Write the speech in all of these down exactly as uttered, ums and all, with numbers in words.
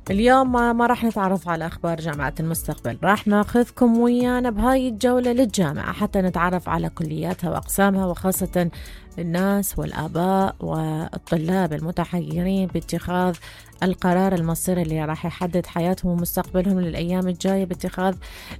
اليوم ما ما راح نتعرف على أخبار جامعة المستقبل، راح ناخذكم ويانا بهاي الجولة للجامعة حتى نتعرف على كلياتها وأقسامها، وخاصة الناس والآباء والطلاب المتحيرين باتخاذ القرار المصيري اللي راح يحدد حياتهم ومستقبلهم للأيام الجاية باتخاذ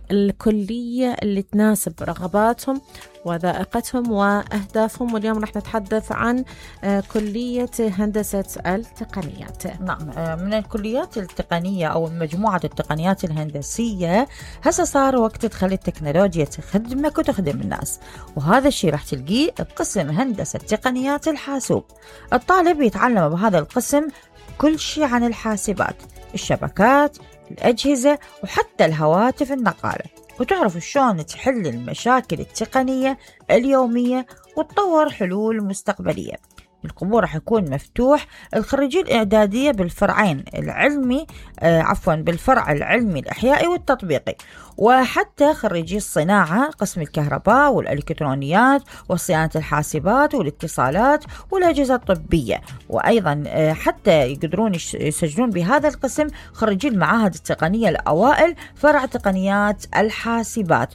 الكلية اللي تناسب رغباتهم وذائقتهم وأهدافهم. واليوم راح نتحدث عن كلية هندسة التقنيات. نعم، من الكليات التقنية أو مجموعة التقنيات الهندسية هسه صار وقت تخلي التكنولوجيا تخدمك وتخدم الناس، وهذا الشيء راح تلقيه بقسم هندسة تقنيات الحاسوب. الطالب يتعلم بهذا القسم كل شيء عن الحاسبات، الشبكات، الأجهزة، وحتى الهواتف النقالة، وتعرف شلون تحل المشاكل التقنية اليومية وتطور حلول مستقبلية. القبول راح يكون مفتوح الخريجين الإعدادية بالفرعين العلمي آه عفوا بالفرع العلمي الإحيائي والتطبيقي، وحتى خريجي الصناعة قسم الكهرباء والإلكترونيات وصيانة الحاسبات والاتصالات والأجهزة الطبية. وأيضا آه حتى يقدرون يسجلون بهذا القسم خريجي المعاهد التقنية الأوائل فرع تقنيات الحاسبات.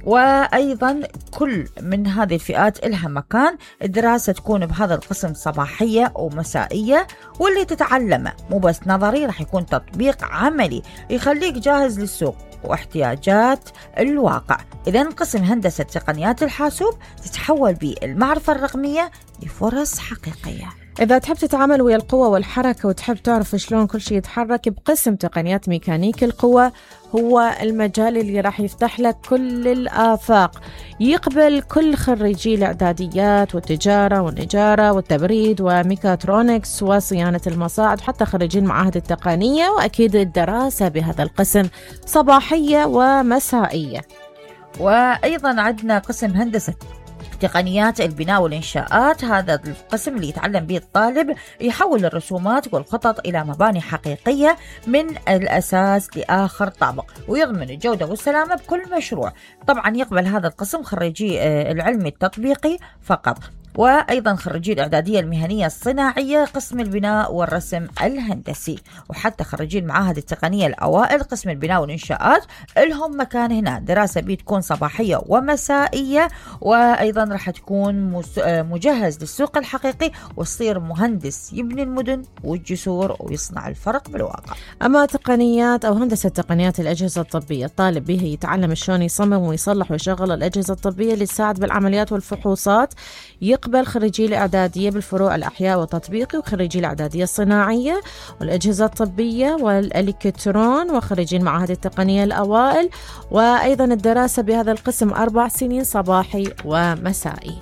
وأيضا كل من هذه الفئات إلها مكان، الدراسة تكون بهذا القسم صباحية ومسائية، واللي تتعلمه مو بس نظري، راح يكون تطبيق عملي يخليك جاهز للسوق واحتياجات الواقع. إذن قسم هندسة تقنيات الحاسوب تتحول به المعرفة الرقمية لفرص حقيقية. إذا تحب تتعامل ويا القوة والحركة وتحب تعرف شلون كل شيء يتحرك، بقسم تقنيات ميكانيك القوة هو المجال اللي راح يفتح لك كل الآفاق. يقبل كل خريجي الإعداديات والتجارة والنجارة والتبريد وميكاترونكس وصيانة المصاعد، حتى خريجي المعاهد التقنية. وأكيد الدراسة بهذا القسم صباحية ومسائية. وأيضا عندنا قسم هندسة تقنيات البناء والإنشاءات. هذا القسم اللي يتعلم به الطالب يحول الرسومات والخطط إلى مباني حقيقية من الأساس لآخر طابق، ويضمن الجودة والسلامة بكل مشروع. طبعا يقبل هذا القسم خريجي العلم التطبيقي فقط، وأيضا خريجي الإعدادية المهنية الصناعية قسم البناء والرسم الهندسي، وحتى خريجي المعاهد التقنية الأوائل قسم البناء والإنشاءات لهم مكان هنا. دراسة بتكون صباحية ومسائية، وأيضا راح تكون مجهز للسوق الحقيقي وتصير مهندس يبني المدن والجسور ويصنع الفرق بالواقع. أما تقنيات أو هندسة تقنيات الأجهزة الطبية، الطالب به يتعلم شلون يصمم ويصلح ويشغل الأجهزة الطبية اللي تساعد بالعمليات والفحوصات. يقبل خريجي الإعدادية بالفروع الأحياء والتطبيقي، وخريجي الإعدادية الصناعية والأجهزة الطبية والإلكترون، وخريجي المعاهد التقنية الأوائل. وأيضا الدراسة بهذا القسم أربع سنين صباحي ومسائي.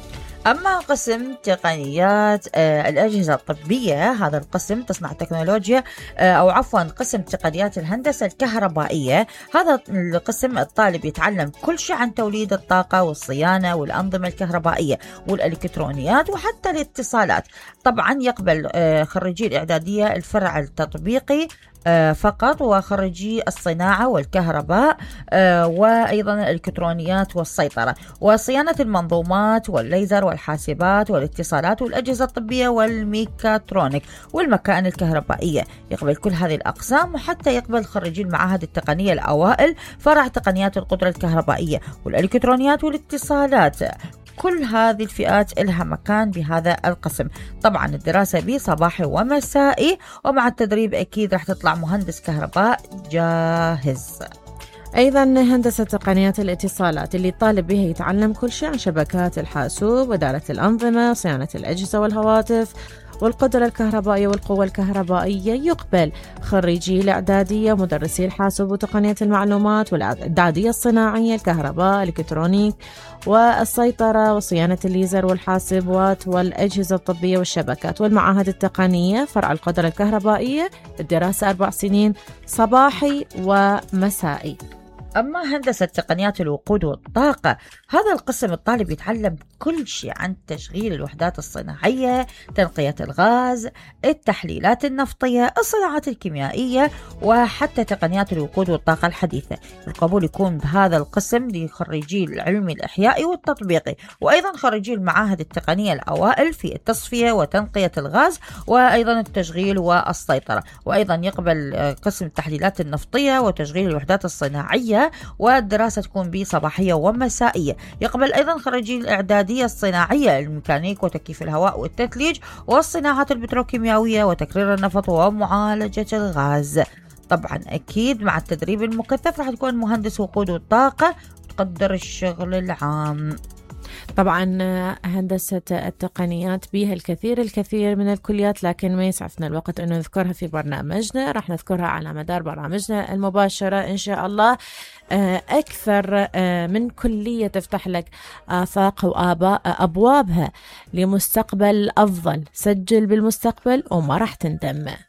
أما قسم تقنيات آه الأجهزة الطبية، هذا القسم تصنع تكنولوجيا آه أو عفوا قسم تقنيات الهندسة الكهربائية. هذا القسم الطالب يتعلم كل شيء عن توليد الطاقة والصيانة والأنظمة الكهربائية والإلكترونيات وحتى الاتصالات. طبعا يقبل آه خريجي الإعدادية الفرع التطبيقي آه فقط، وخريجي الصناعة والكهرباء آه وأيضا الإلكترونيات والسيطرة وصيانة المنظومات والليزر والحاسبات والاتصالات والأجهزة الطبية والميكاترونيك والمكائن الكهربائية. يقبل كل هذه الأقسام، وحتى يقبل خريجي المعاهد التقنية الأوائل فرع تقنيات القدرة الكهربائية والإلكترونيات والاتصالات. كل هذه الفئات لها مكان بهذا القسم. طبعا الدراسة به صباحي ومسائي، ومع التدريب أكيد راح تطلع مهندس كهرباء جاهز. أيضا هندسة تقنيات الاتصالات اللي طالب بها يتعلم كل شيء عن شبكات الحاسوب وإدارة الأنظمة وصيانة الأجهزة والهواتف والقدرة الكهربائية والقوة الكهربائية. يقبل خريجي الإعدادية مدرسي الحاسوب وتقنية المعلومات والإعدادية الصناعية الكهرباء الإلكترونيك والسيطرة وصيانة الليزر والحاسبات والأجهزة الطبية والشبكات والمعاهد التقنية فرع القدرة الكهربائية. الدراسة أربع سنين صباحي ومسائي. أما هندسة تقنيات الوقود والطاقة، هذا القسم الطالب يتعلم كل شيء عن تشغيل الوحدات الصناعية، تنقية الغاز، التحليلات النفطية، الصناعات الكيميائية، وحتى تقنيات الوقود والطاقة الحديثة. القبول يكون بهذا القسم لخريجي العلم الإحيائي والتطبيقي، وأيضا خريجي المعاهد التقنية الأوائل في التصفية وتنقية الغاز، وأيضا التشغيل والسيطرة. وأيضا يقبل قسم التحليلات النفطية وتشغيل الوحدات الصناعية، والدراسة تكون بصباحية ومسائية. يقبل أيضا خريجي الإعدادية الصناعية، الميكانيك وتكييف الهواء والتثليج، والصناعات البتروكيماوية وتكرير النفط ومعالجة الغاز. طبعا أكيد مع التدريب المكثف راح تكون مهندس وقود والطاقة وتقدر الشغل العام. طبعا هندسة التقنيات بها الكثير الكثير من الكليات، لكن ما يسعفنا الوقت أنه نذكرها في برنامجنا. راح نذكرها على مدار برامجنا المباشرة إن شاء الله. أكثر من كلية تفتح لك آفاق وأبوابها لمستقبل أفضل. سجل بالمستقبل وما راح تندم.